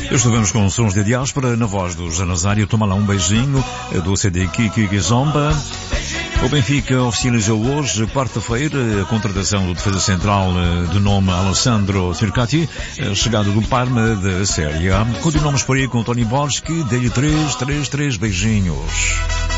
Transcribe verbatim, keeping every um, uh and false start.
Estivemos com sons de diáspora na voz do Janazário. Toma lá um beijinho do C D Kiki Kizomba. O Benfica oficializou hoje, quarta-feira, a contratação do defesa central de nome Alessandro Circati, chegado do Parma da Série A. Continuamos por aí com o Tony Borges, que dei-lhe três, três, três beijinhos.